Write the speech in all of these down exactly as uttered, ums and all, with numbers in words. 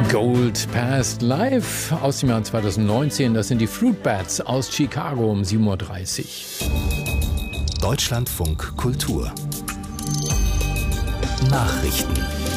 Gold Past Live aus dem Jahr zweitausendneunzehn. Das sind die Fruit Bats aus Chicago um sieben Uhr dreißig. Deutschlandfunk Kultur Nachrichten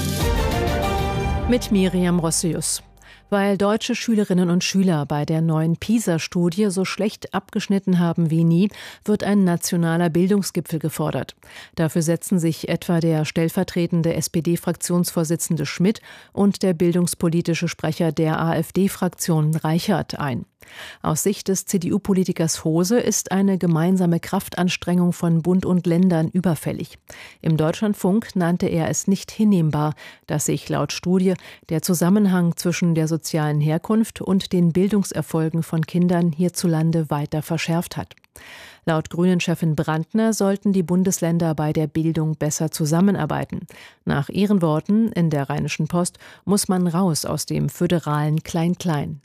mit Miriam Rossius. Weil deutsche Schülerinnen und Schüler bei der neuen PISA-Studie so schlecht abgeschnitten haben wie nie, wird ein nationaler Bildungsgipfel gefordert. Dafür setzen sich etwa der stellvertretende S P D-Fraktionsvorsitzende Schmidt und der bildungspolitische Sprecher der AfD-Fraktion Reichert ein. Aus Sicht des C D U-Politikers Hose ist eine gemeinsame Kraftanstrengung von Bund und Ländern überfällig. Im Deutschlandfunk nannte er es nicht hinnehmbar, dass sich laut Studie der Zusammenhang zwischen der sozialen Herkunft und den Bildungserfolgen von Kindern hierzulande weiter verschärft hat. Laut Grünen-Chefin Brandner sollten die Bundesländer bei der Bildung besser zusammenarbeiten. Nach ihren Worten in der Rheinischen Post muss man raus aus dem föderalen Klein-Klein.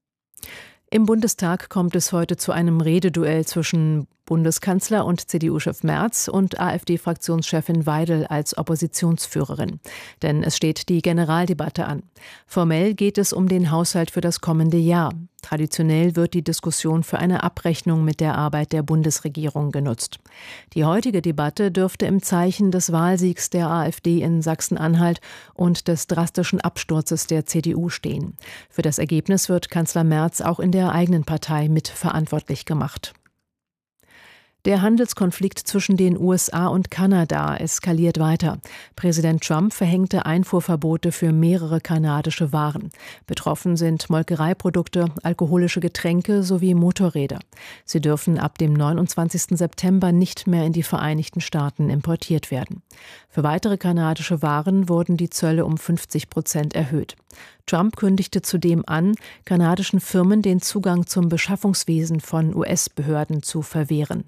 Im Bundestag kommt es heute zu einem Rededuell zwischen Bundeskanzler und C D U-Chef Merz und AfD-Fraktionschefin Weidel als Oppositionsführerin. Denn es steht die Generaldebatte an. Formell geht es um den Haushalt für das kommende Jahr. Traditionell wird die Diskussion für eine Abrechnung mit der Arbeit der Bundesregierung genutzt. Die heutige Debatte dürfte im Zeichen des Wahlsiegs der AfD in Sachsen-Anhalt und des drastischen Absturzes der C D U stehen. Für das Ergebnis wird Kanzler Merz auch in der eigenen Partei mit verantwortlich gemacht. Der Handelskonflikt zwischen den U S A und Kanada eskaliert weiter. Präsident Trump verhängte Einfuhrverbote für mehrere kanadische Waren. Betroffen sind Molkereiprodukte, alkoholische Getränke sowie Motorräder. Sie dürfen ab dem neunundzwanzigsten September nicht mehr in die Vereinigten Staaten importiert werden. Für weitere kanadische Waren wurden die Zölle um fünfzig Prozent erhöht. Trump kündigte zudem an, kanadischen Firmen den Zugang zum Beschaffungswesen von U S-Behörden zu verwehren.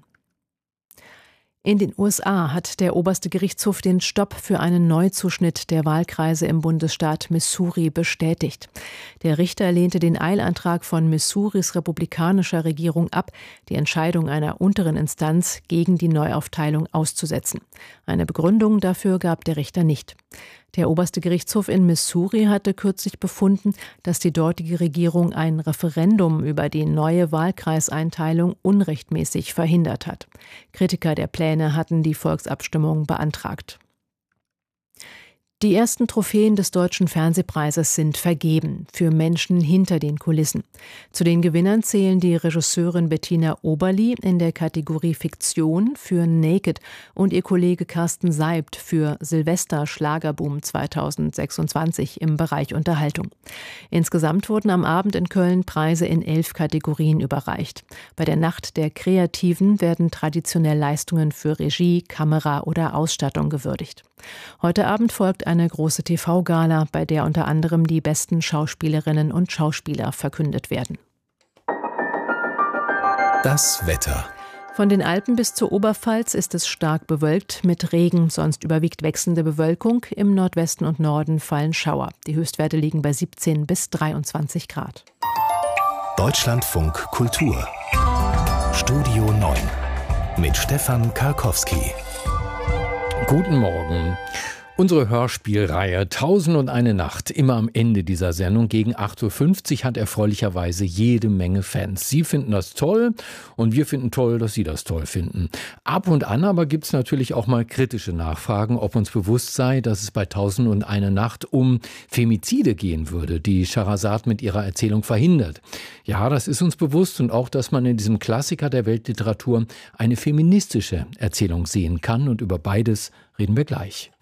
In den U S A hat der oberste Gerichtshof den Stopp für einen Neuzuschnitt der Wahlkreise im Bundesstaat Missouri bestätigt. Der Richter lehnte den Eilantrag von Missouris republikanischer Regierung ab, die Entscheidung einer unteren Instanz gegen die Neuaufteilung auszusetzen. Eine Begründung dafür gab der Richter nicht. Der oberste Gerichtshof in Missouri hatte kürzlich befunden, dass die dortige Regierung ein Referendum über die neue Wahlkreiseinteilung unrechtmäßig verhindert hat. Kritiker der Pläne hatten die Volksabstimmung beantragt. Die ersten Trophäen des Deutschen Fernsehpreises sind vergeben für Menschen hinter den Kulissen. Zu den Gewinnern zählen die Regisseurin Bettina Oberli in der Kategorie Fiktion für Naked und ihr Kollege Carsten Seibt für Silvester Schlagerboom zweitausendsechsundzwanzig im Bereich Unterhaltung. Insgesamt wurden am Abend in Köln Preise in elf Kategorien überreicht. Bei der Nacht der Kreativen werden traditionell Leistungen für Regie, Kamera oder Ausstattung gewürdigt. Heute Abend folgt eine große T V-Gala, bei der unter anderem die besten Schauspielerinnen und Schauspieler verkündet werden. Das Wetter. Von den Alpen bis zur Oberpfalz ist es stark bewölkt mit Regen, sonst überwiegt wechselnde Bewölkung. Im Nordwesten und Norden fallen Schauer. Die Höchstwerte liegen bei siebzehn bis dreiundzwanzig Grad. Deutschlandfunk Kultur Studio neun mit Stefan Karkowski. Guten Morgen. Unsere Hörspielreihe Tausend und eine Nacht, immer am Ende dieser Sendung gegen acht Uhr fünfzig, hat erfreulicherweise jede Menge Fans. Sie finden das toll und wir finden toll, dass Sie das toll finden. Ab und an aber gibt es natürlich auch mal kritische Nachfragen, ob uns bewusst sei, dass es bei Tausend und eine Nacht um Femizide gehen würde, die Scheherazade mit ihrer Erzählung verhindert. Ja, das ist uns bewusst und auch, dass man in diesem Klassiker der Weltliteratur eine feministische Erzählung sehen kann und über beides reden wir gleich.